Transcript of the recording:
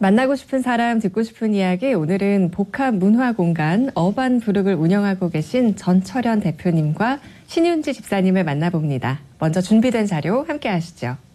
만나고 싶은 사람, 듣고 싶은 이야기, 오늘은 복합문화공간 어반부룩을 운영하고 계신 전철현 대표님과 신윤지 집사님을 만나봅니다. 먼저 준비된 자료 함께 하시죠.